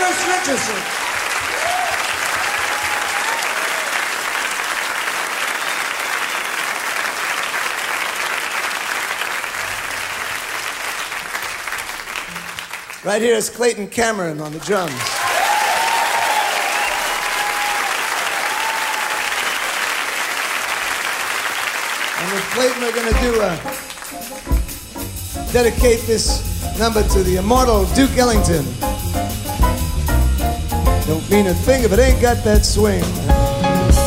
Chris Richardson. Right here is Clayton Cameron on the drums. And with Clayton, we're going to dedicate this number to the immortal Duke Ellington. Don't mean a thing if it ain't got that swing.